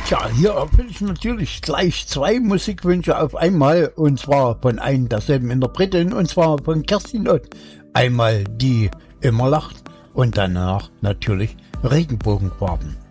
Tja, hier erfülle ich natürlich gleich 2 Musikwünsche auf einmal, und zwar von einem derselben Interpretin, und zwar von Kerstin Ott. Einmal die immer lacht und danach natürlich Regenbogenfarben.